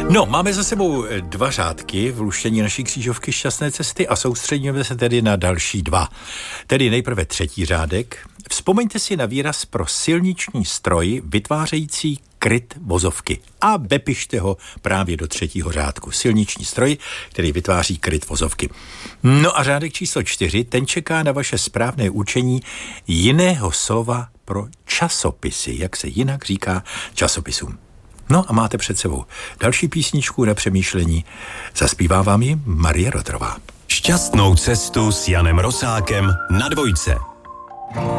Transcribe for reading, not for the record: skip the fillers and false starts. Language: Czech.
No, máme za sebou 2 řádky v luštění naší křížovky Šťastné cesty a soustředíme se tedy na další 2. Tedy nejprve 3. řádek. Vzpomeňte si na výraz pro silniční stroj vytvářející kryt vozovky a bepište ho právě do 3. řádku. Silniční stroj, který vytváří kryt vozovky. No a řádek číslo 4, ten čeká na vaše správné učení jiného slova pro časopisy, jak se jinak říká časopisům. No a máte před sebou další písničku na přemýšlení. Zaspívá vám ji Marie Rotrová. Šťastnou cestu s Janem Rosákem na Dvojce.